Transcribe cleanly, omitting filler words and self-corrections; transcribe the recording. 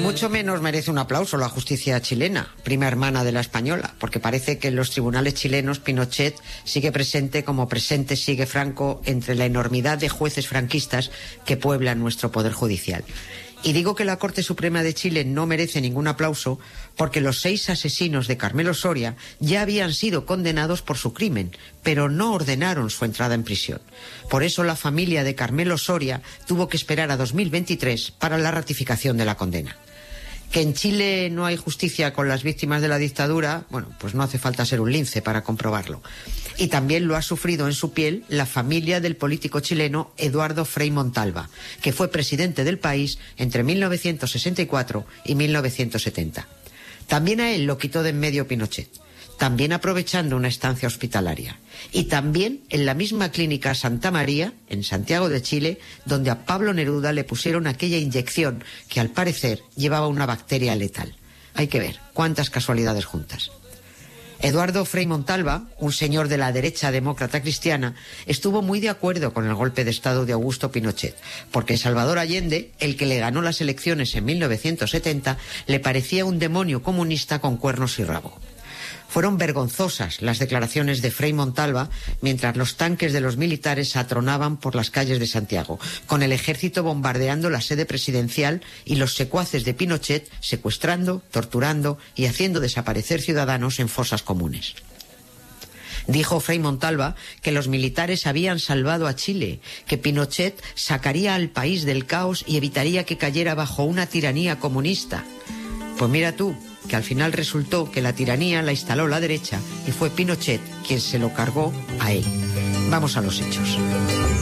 mucho menos merece un aplauso la justicia chilena, prima hermana de la española, porque parece que en los tribunales chilenos Pinochet sigue presente como presente sigue Franco entre la enormidad de jueces franquistas que pueblan nuestro poder judicial. Y digo que la Corte Suprema de Chile no merece ningún aplauso porque los 6 asesinos de Carmelo Soria ya habían sido condenados por su crimen, pero no ordenaron su entrada en prisión. Por eso la familia de Carmelo Soria tuvo que esperar a 2023 para la ratificación de la condena. Que en Chile no hay justicia con las víctimas de la dictadura, bueno, pues no hace falta ser un lince para comprobarlo. Y también lo ha sufrido en su piel la familia del político chileno Eduardo Frei Montalva, que fue presidente del país entre 1964 y 1970. También a él lo quitó de en medio Pinochet, también aprovechando una estancia hospitalaria. Y también en la misma clínica Santa María, en Santiago de Chile, donde a Pablo Neruda le pusieron aquella inyección que al parecer llevaba una bacteria letal. Hay que ver cuántas casualidades juntas. Eduardo Frei Montalva, un señor de la derecha demócrata cristiana, estuvo muy de acuerdo con el golpe de Estado de Augusto Pinochet, porque Salvador Allende, el que le ganó las elecciones en 1970, le parecía un demonio comunista con cuernos y rabo. Fueron vergonzosas las declaraciones de Frei Montalva mientras los tanques de los militares atronaban por las calles de Santiago, con el ejército bombardeando la sede presidencial y los secuaces de Pinochet secuestrando, torturando y haciendo desaparecer ciudadanos en fosas comunes. Dijo Frei Montalva que los militares habían salvado a Chile, que Pinochet sacaría al país del caos y evitaría que cayera bajo una tiranía comunista. Pues mira tú, que al final resultó que la tiranía la instaló la derecha y fue Pinochet quien se lo cargó a él. Vamos a los hechos.